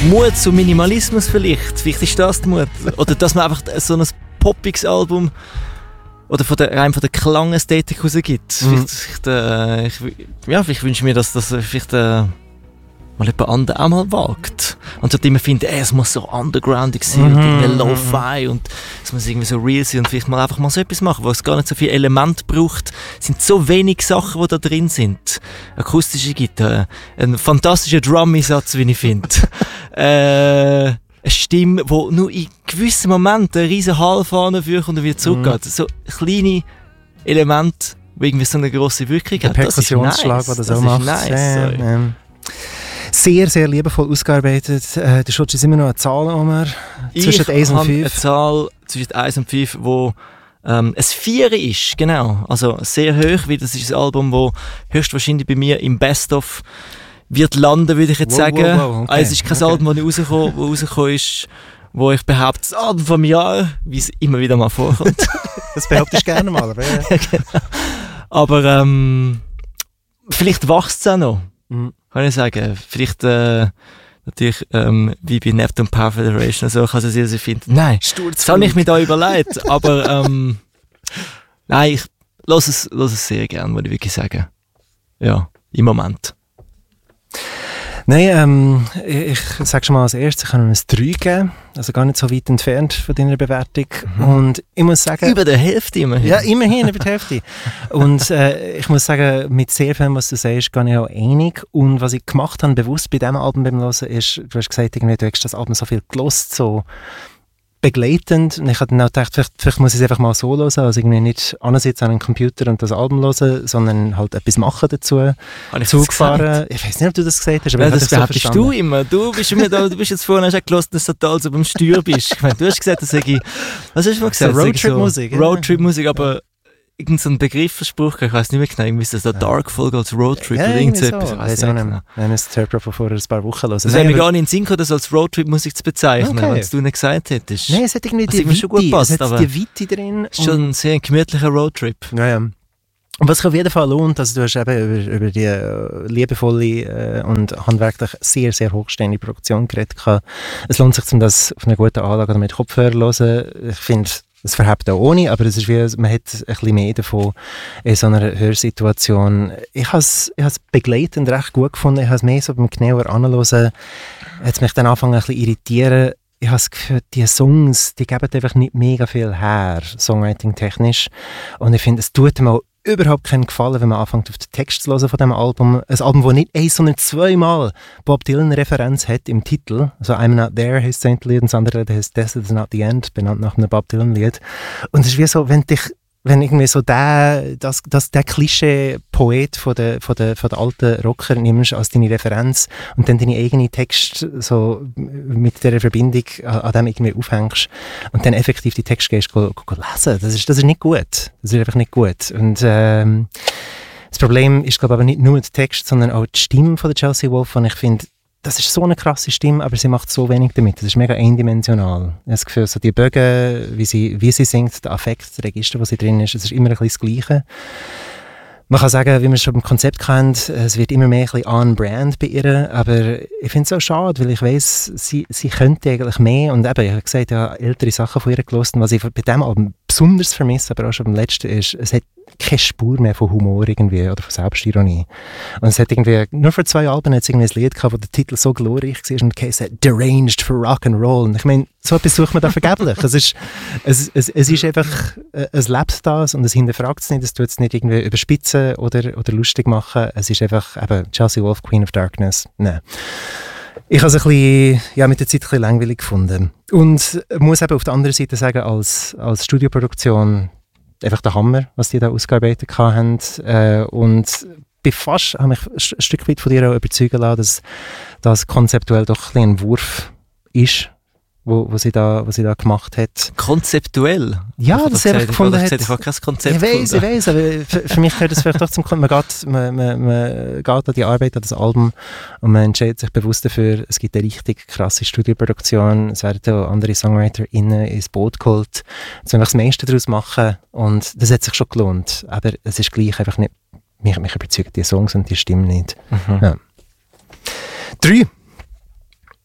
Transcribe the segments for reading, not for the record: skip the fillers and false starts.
Mut zum Minimalismus vielleicht ist das die Mut. Oder dass man einfach so ein poppiges Album oder rein von der Klangästhetik rausgibt. Vielleicht wünsche ich mir, dass das vielleicht mal jemand anderes auch mal wagt. Und dort immer findet, es muss so undergroundig sein und irgendwie Lo-Fi und es muss irgendwie so real sein und vielleicht mal einfach mal so etwas machen, wo es gar nicht so viele Elemente braucht. Es sind so wenige Sachen, die da drin sind. Akustische Gitarre, ein fantastischer Drum-Einsatz, wie ich finde. Eine Stimme, die nur in gewissen Momenten einen riesen Hall vorne führt und wieder zurückgeht. So kleine Elemente, die irgendwie so eine grosse Wirkung haben. Der Perkussionsschlag, der das auch macht. Nice, sehr, sehr liebevoll ausgearbeitet. Der Schutz ist immer noch eine Zahl, Omar. Zwischen 1 und 5. Eine Zahl zwischen 1 und 5, wo ein 4 ist, genau. Also sehr hoch, weil das ist ein Album, das höchstwahrscheinlich bei mir im Best-of wird landen, würde ich jetzt sagen. Okay. Also es ist kein Album, das rausgekommen ist, wo ich behaupte, das Album vom Jahr, wie es immer wieder mal vorkommt. Das behauptest du gerne mal, aber ja. Genau. Aber vielleicht wächst es auch noch, kann ich sagen. Vielleicht natürlich wie bei Neptune Power Federation, so kann es sich finden. Nein, das habe ich mir da überlegt, aber nein, ich höre es sehr gerne, würde ich wirklich sagen. Ja, im Moment. Nein, ich sage schon mal als erstes, ich kann ihm ein 3 geben, also gar nicht so weit entfernt von deiner Bewertung. Und ich muss sagen... Über der Hälfte immerhin. Ja, immerhin über die Hälfte. Und ich muss sagen, mit sehr viel, was du sagst, gehe ich auch einig. Und was ich gemacht habe, bewusst bei diesem Album beim Hören, ist, du hast gesagt, irgendwie, du hast das Album so viel gelost, so begleitend. Und ich habe dann auch gedacht, vielleicht muss ich es einfach mal so hören, also irgendwie nicht ansitzen an einem Computer und das Album hören, sondern halt etwas machen dazu. Zug fahren. Ich weiß nicht, ob du das gesagt hast, aber das behauptest so du immer. Du bist jetzt vorhin hast gelassen, dass du total so beim Steuer bist. Ich meine, du hast gesagt, dass ich... Was hast du mal gesagt? So Roadtrip-Musik. Roadtrip-Musik, aber... Irgendein Begriffsspruch, ich weiss nicht mehr genau, irgendwie ist das da Dark Folk als Roadtrip oder irgend so etwas. Ich weiss nicht genau. Wir haben es vor ein paar Wochen hören. Das wäre mir gar nicht in den Sinn gekommen, das als Roadtrip-Musik zu bezeichnen, wenn es du nicht gesagt hättest. Nein, es hat irgendwie die Weite drin. Es ist schon ein sehr gemütlicher Roadtrip. Ja. Und was sich auf jeden Fall lohnt, also du hast eben über die liebevolle und handwerklich sehr, sehr hochstehende Produktion geredet. Es lohnt sich, das auf einer guten Anlage oder mit Kopfhörer zu hören. Ich finde, es verhebt auch ohne, aber es ist wie, man hat ein bisschen mehr davon in so einer Hörsituation. Ich habe es begleitend recht gut gefunden. Ich habe es mehr so beim genauer Anhören. Hat mich dann angefangen ein bisschen irritieren. Ich habe das Gefühl, die Songs, die geben einfach nicht mega viel her, songwriting-technisch. Und ich finde, es tut mir auch überhaupt keinen Gefallen, wenn man anfängt, auf den Text zu hören von diesem Album. Ein Album, das nicht 1, sondern 2-mal Bob Dylan-Referenz hat im Titel. Also I'm Not There heißt das Lied und das andere heißt Death is Not the End, benannt nach einem Bob Dylan-Lied. Und es ist wie so, wenn irgendwie so der Klischee-Poet von der alten Rocker nimmst als deine Referenz und dann deine eigene Text so mit dieser Verbindung an dem irgendwie aufhängst und dann effektiv die Text gehst lesen. Das ist nicht gut. Das ist einfach nicht gut. Und das Problem ist, glaube ich, aber nicht nur der Text, sondern auch die Stimme von der Chelsea Wolfe, und ich finde, das ist so eine krasse Stimme, aber sie macht so wenig damit. Das ist mega eindimensional. Ich habe das Gefühl, so die Bögen, wie sie singt, der Affekt, das Register, das sie drin ist, es ist immer ein bisschen das Gleiche. Man kann sagen, wie man es schon beim Konzept kennt, es wird immer mehr ein bisschen on-brand bei ihr, aber ich finde es auch schade, weil ich weiss, sie könnte eigentlich mehr, und eben, ich habe gesagt, ich habe ältere Sachen von ihr gehört, was ich bei diesem Album besonders vermisse, aber auch schon beim letzten, ist, es hat keine Spur mehr von Humor irgendwie oder von Selbstironie. Und es hat irgendwie, nur vor 2 Alben hat es irgendwie ein Lied gehabt, wo der Titel so glorreich war und es hat Deranged for Rock'n'Roll. Und ich meine, so etwas sucht man da vergeblich. Es ist einfach, es lebt das und es hinterfragt es nicht, es tut es nicht irgendwie überspitzen oder lustig machen. Es ist einfach eben Chelsea Wolfe, Queen of Darkness. Nein. Ich habe es ein bisschen, mit der Zeit ein bisschen langweilig gefunden. Und muss eben auf der anderen Seite sagen, als Studioproduktion einfach der Hammer, was die da ausgearbeitet haben. Und habe mich ein Stück weit von dir auch überzeugen lassen, dass das konzeptuell doch ein Wurf ist, wo sie da gemacht hat. Konzeptuell? Ja, das habe ich gefunden. Ich habe kein Konzept ich weiss, aber für mich gehört das vielleicht doch zum Konzept. Man geht an die Arbeit, an das Album, und man entscheidet sich bewusst dafür, es gibt eine richtig krasse Studioproduktion, es werden auch andere SongwriterInnen ins Boot geholt, jetzt will ich das meiste daraus machen, und das hat sich schon gelohnt, aber es ist gleich einfach nicht, mich überzeugt die Songs und die Stimmen nicht. Ja. 3.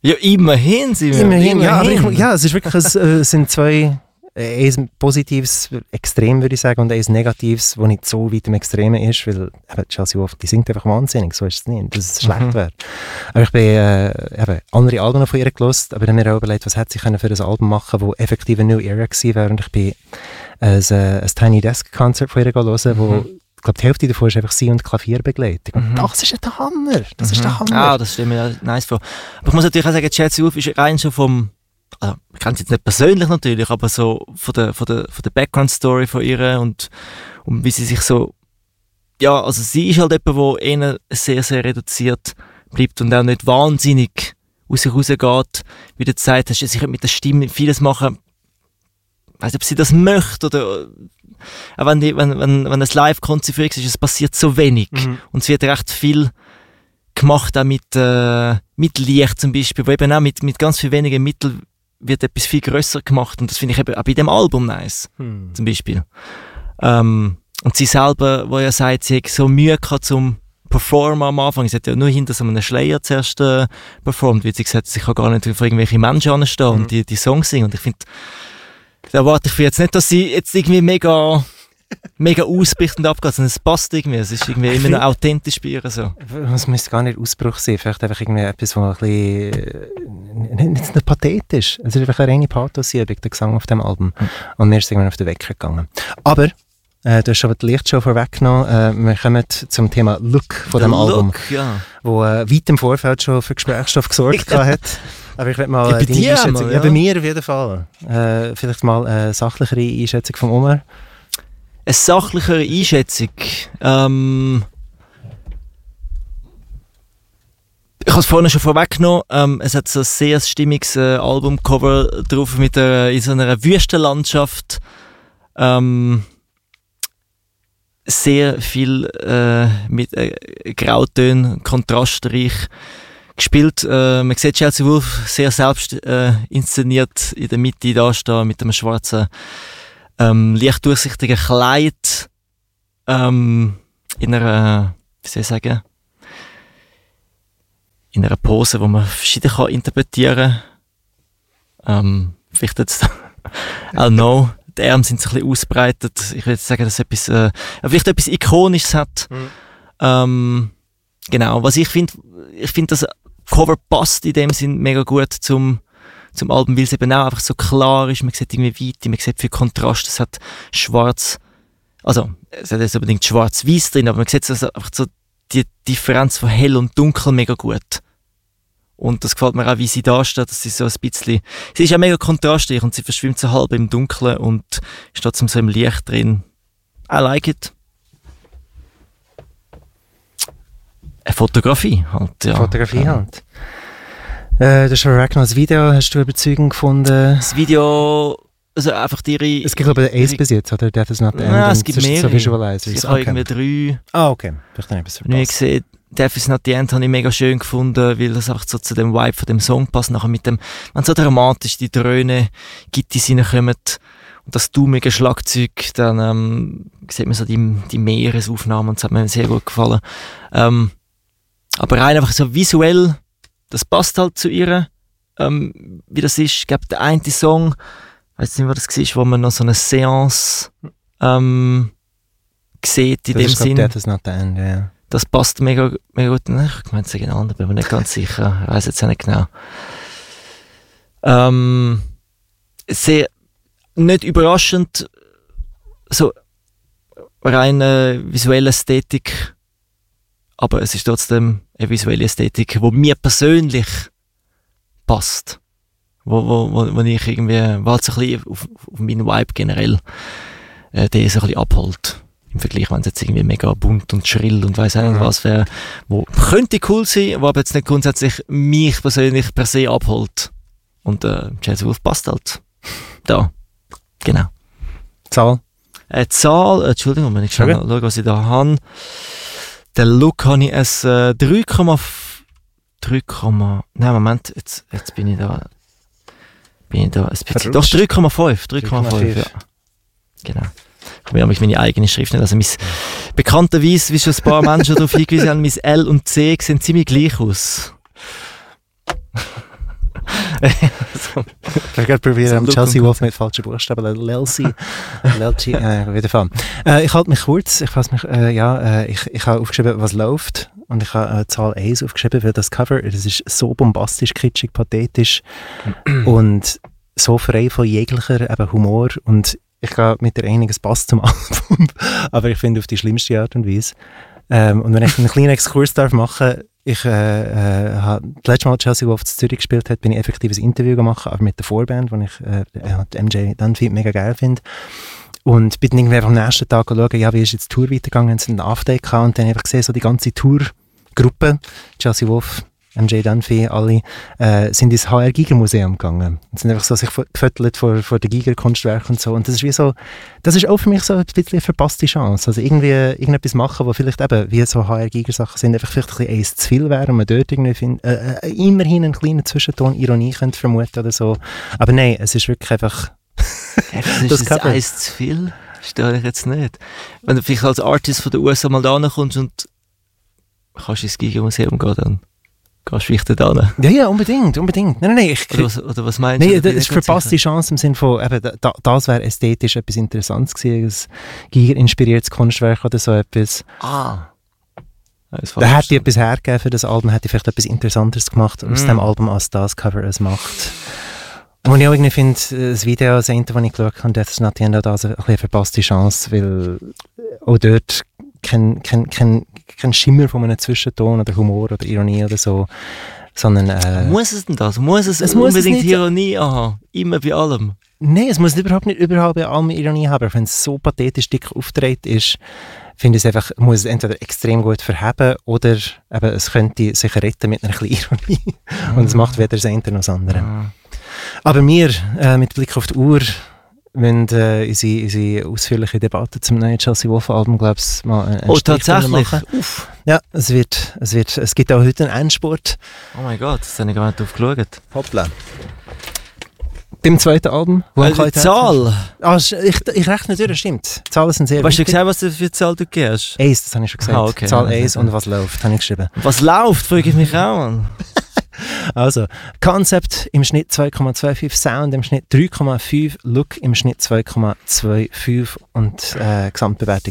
Ja, immerhin sind wir. Immerhin. Ja, es ist wirklich, es sind zwei, ein positives Extrem, würde ich sagen, und ein negatives, das nicht so weit im Extremen ist, weil Chelsea Wolfe, die singt einfach wahnsinnig, so ist es nicht, dass es schlecht wäre. Aber ich bin andere Alben von ihr gehört, aber dann habe ich mir auch überlegt, was hätte sie können für ein Album machen, das effektiv eine New Era gewesen wäre, und ich bin ein Tiny Desk Konzert von ihr hören, wo ich glaube, die Hälfte davon ist einfach sie und Klavierbegleitung. Und das ist ja der Hammer. Das ist der Hammer. Ah, das stelle mir ja nice vor. Aber ich muss natürlich auch sagen, Chelsea Wolfe ist rein schon vom, also, ich kenne sie jetzt nicht persönlich natürlich, aber so von der Background-Story von ihr und wie sie sich so, ja, also sie ist halt jemand, der eher sehr, sehr reduziert bleibt und auch nicht wahnsinnig aus sich rausgeht. Wie du gesagt hast, sie mit der Stimme vieles machen. Ich weiss nicht, ob sie das möchte oder auch wenn es live konzipiert ist, es passiert so wenig. Und es wird recht viel gemacht, auch mit Licht zum Beispiel, wo eben auch mit ganz viel wenigen Mitteln wird etwas viel grösser gemacht, und das finde ich eben auch bei dem Album nice, zum Beispiel. Und sie selber, wo ja sagt, sie hat so Mühe gehabt zum Performen am Anfang, sie hat ja nur hinter so einem Schleier zuerst performt, weil sie gesagt hat, sie kann gar nicht für irgendwelche Menschen anstehen und die Songs singen, und ich finde, da erwarte ich jetzt nicht, dass sie jetzt irgendwie mega ausbricht und abgeht, sondern es passt irgendwie. Es ist irgendwie immer noch authentisch bei ihr so. Es müsste gar nicht Ausbruch sein, vielleicht einfach irgendwie etwas, was ein bisschen nicht pathetisch. Es ist einfach eine reine Pathos-Übung, der Gesang auf dem Album. Und mir ist es irgendwann auf den Wecker gegangen. Aber du hast schon die Lichtshow vorweggenommen. Wir kommen zum Thema Look von dem Album, wo weit im Vorfeld schon für Gesprächsstoff gesorgt hat. Aber ich will mal bei dir Einschätzung. Ja, bei mir auf jeden Fall. Vielleicht mal eine sachlichere Einschätzung von Omar. Eine sachlichere Einschätzung? Ich habe es vorhin schon vorweggenommen. Es hat so ein sehr stimmiges Albumcover drauf mit in so einer Wüstenlandschaft. Sehr viel mit Grautönen, kontrastreich gespielt. Man sieht Chelsea Wolfe sehr selbst inszeniert in der Mitte da stehen mit einem schwarzen leicht durchsichtigen Kleid in einer, wie soll ich sagen, in einer Pose, die man verschieden kann interpretieren kann. Vielleicht jetzt I don't know, die Arme sind so ein bisschen ausbreitet. Ich würde jetzt sagen, dass es vielleicht etwas Ikonisches hat. Genau, was ich finde, das Cover passt in dem Sinn mega gut zum Album, weil es eben auch einfach so klar ist, man sieht irgendwie Weite, man sieht viel Kontrast, es hat schwarz, also es hat jetzt unbedingt schwarz-weiß drin, aber man sieht also einfach so die Differenz von hell und dunkel mega gut. Und das gefällt mir auch, wie sie da steht, dass sie so ein bisschen, sie ist ja mega kontrastreich und sie verschwimmt so halb im Dunkeln und ist trotzdem so im Licht drin. I like it. Eine Fotografie halt, ja. Fotografie halt. Du hast schon das Video, hast du überzeugend gefunden? Das Video, also einfach ihre... Es gibt glaube ich eins bis jetzt, oder? Death is not the end. Nein, es gibt mehrere. So Visualizers. Ich habe irgendwie 3. Ah, okay. Vielleicht habe ich etwas verpasst. Ich gesehen, Death is not the end habe ich mega schön gefunden, weil das einfach so zu dem Vibe von dem Song passt. Nachher mit dem, wenn so dramatisch die Dröhne, Gittis reinkommen und das dummige Schlagzeug, dann sieht man so die Meeresaufnahmen und das hat mir sehr gut gefallen. Aber rein einfach so visuell, das passt halt zu ihr, wie das ist. Ich glaube, der eine Song, ich weiß nicht, was das war, wo man noch so eine Seance sieht in dem Sinn. Death is not the end, yeah. Das passt mega, mega gut. Ich meine, es ist genau, bin mir nicht ganz sicher. Ich weiss jetzt auch nicht genau. Sehr, nicht überraschend, so rein visuelle Ästhetik, aber es ist trotzdem eine visuelle Ästhetik, die mir persönlich passt. Wo ich irgendwie, weil es so ein bisschen auf meinen Vibe generell, der so ein bisschen abholt. Im Vergleich, wenn es jetzt irgendwie mega bunt und schrill und weiss auch nicht was wäre, wo könnte cool sein, wo aber jetzt nicht grundsätzlich mich persönlich per se abholt. Und Chelsea Wolfe passt halt. Da. Genau. Zahl? Entschuldigung, wenn ich schon schaue, was ich da habe. Den Look habe ich es 3, nein, Moment, jetzt bin ich da ein bisschen, doch 3,5, ja. Genau. Ich habe meine eigene Schrift nicht, also bekannterweise, wie schon ein paar Menschen darauf hingewiesen haben, mein L und C sehen ziemlich gleich aus. Ich werde probieren, Chelsea Wolf mit falschen Buchstaben, Lelsi, wieder fahren. Ich halte mich kurz, ich habe aufgeschrieben, was läuft, und ich habe Zahl 1 aufgeschrieben, weil das Cover, das ist so bombastisch, kitschig, pathetisch und so frei von jeglicher Humor, und ich gehe mit der einigen Pass zum Album, aber ich finde auf die schlimmste Art und Weise. Und wenn ich einen kleinen Exkurs machen darf, das letzte Mal Chelsea Wolf in Zürich gespielt hat, bin ich effektiv ein Interview gemacht, aber mit der Vorband, die ich MJ Dunphy mega geil finde. Und bin dann irgendwie am nächsten Tag schauen, ja, wie ist jetzt die Tour weitergegangen, haben sie einen After gehabt, und dann einfach gesehen, so die ganze Tourgruppe, Chelsea Wolf, MJ Dunphy, alle, sind ins HR Giger Museum gegangen. Und sind einfach so sich gefüttert vor den Giger Kunstwerken und so. Und das ist wie so, das ist auch für mich so ein bisschen eine verpasste Chance. Also irgendwie irgendetwas machen, wo vielleicht eben, wie so HR Giger Sachen sind, einfach vielleicht ein bisschen eins zu viel wäre und man dort irgendwie immerhin einen kleinen Zwischenton Ironie könnte vermuten oder so. Aber nein, es ist wirklich einfach das ist eins zu viel? Verstehe ich jetzt nicht. Wenn du vielleicht als Artist von den USA mal da kommst und kannst ins Giger Museum gehen, dann gehst du wichtig da. Ja, unbedingt. Nein. Oder was meinst du? Nein, das ist verpasste Chance im Sinne von, eben, das wäre ästhetisch etwas Interessantes gewesen, ein Giger-inspiriertes Kunstwerk oder so etwas. Da hätte ich etwas hergegeben für das Album, hätte ich vielleicht etwas Interessanteres gemacht aus dem Album, als das Cover es macht. Und ich auch irgendwie finde, das Video, das ich geschaut habe, Death's Not the End, da eine verpasste Chance, weil auch dort kein Schimmer von einem Zwischenton oder Humor oder Ironie oder so, sondern... muss es denn das? Muss es unbedingt Ironie haben? Immer bei allem? Nein, es muss überhaupt nicht überall bei allem Ironie haben, aber wenn es so pathetisch dick aufgedreht ist, finde ich es einfach, muss es entweder extrem gut verheben oder eben, es könnte sich retten mit einer kleinen Ironie. Und es macht weder das eine noch das andere. Aber wir, mit Blick auf die Uhr, wenn unsere ausführliche Debatte zum neuen Chelsea Wolf Album, glaube ich, mal einen tatsächlich machen. Ja, es gibt auch heute einen Endspurt. Oh mein Gott, das habe ich gar nicht drauf geschaut. Hoppla. Beim zweiten Album. Die Zahl? Ich rechne durch, stimmt. Die Zahlen sind sehr wichtig. Hast du gesagt, was du für Zahl du gehst? 1, das habe ich schon gesagt. Okay. Zahl 1 und was läuft, habe ich geschrieben. Was läuft, frage ich mich auch an. Also, Concept im Schnitt 2,25, Sound im Schnitt 3,5, Look im Schnitt 2,25 und Gesamtbewertung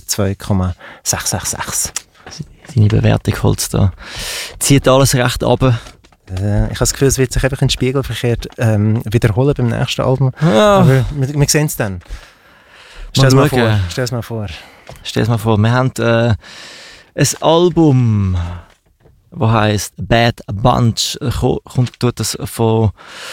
2,666. Deine Bewertung holst da. Zieht alles recht runter. Ich habe das Gefühl, es wird sich einfach in den Spiegel verkehrt wiederholen beim nächsten Album. Ja. Aber wir sehen es dann. Stell es mal vor. Wir haben ein Album, das heisst Bad Bunch. Tut das von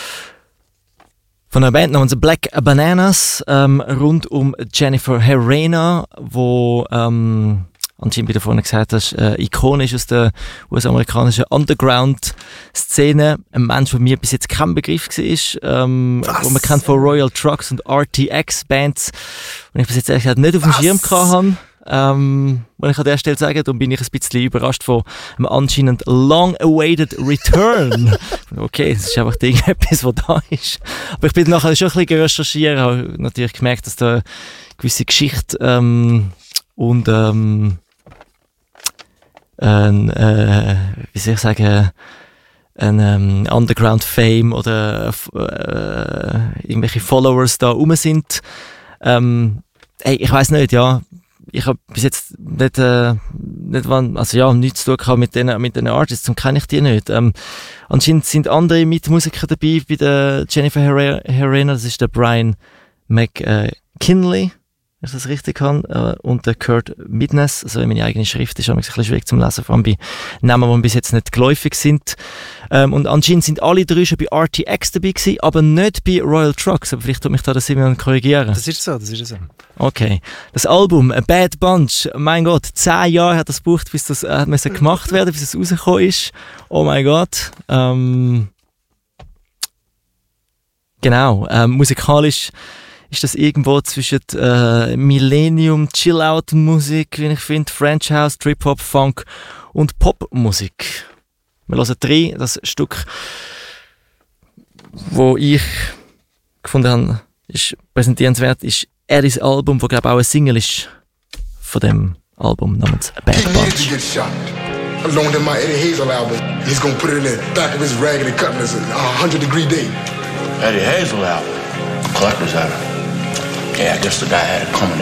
einer Band namens Black Bananas rund um Jennifer Herrera, wo anscheinend, wie du vorhin gesagt hast, ikonisch aus der US-amerikanischen Underground-Szene. Ein Mensch, der mir bis jetzt kein Begriff war, wo man kennt von Royal Trucks und RTX-Bands, und ich bis jetzt ehrlich gesagt nicht auf dem Schirm hatte. Und ich an der Stelle sagen, darum bin ich ein bisschen überrascht von einem anscheinend long-awaited Return. Okay, das ist einfach irgendetwas, was da ist. Aber ich bin nachher schon ein bisschen recherchiert, habe natürlich gemerkt, dass da eine gewisse Geschichte und wie soll ich sagen, ein Underground-Fame oder irgendwelche Followers da rum sind. Ich weiss nicht, ja. Ich habe bis jetzt nichts zu tun mit den Artists, und kenne ich die nicht. Anscheinend sind andere Mitmusiker dabei bei der Jennifer Herrera, das ist der Brian McKinley, wenn ich das richtig kann, und der Kurt Midness. Also meine eigene Schrift ist ein bisschen schwierig zum Lesen, vor allem bei Namen, die bis jetzt nicht geläufig sind. Und anscheinend sind alle drei schon bei RTX dabei gewesen, aber nicht bei Royal Trucks. Aber vielleicht tut mich da der Simon korrigieren. Das ist so. Okay. Das Album, A Bad Bunch, mein Gott, 10 Jahre hat das gebraucht, bis das gemacht werden, bis es rausgekommen ist. Oh mein Gott. Genau. Musikalisch ist das irgendwo zwischen Millennium, Chill-Out-Musik, wie ich finde, French House, Trip-Hop, Funk und Popmusik. Wir hören 3, das Stück, wo ich gefunden habe, ist präsentierenswert, ist Eddie's Album, wo glaube ich auch ein Single ist von dem Album namens Bad Bunch. loaned him my Eddie Hazel album. He's gonna put it in the back of his Raggedy Cutlass, 100-degree day. Eddie Hazel album? Collector's item. Yeah, I guess the guy had it coming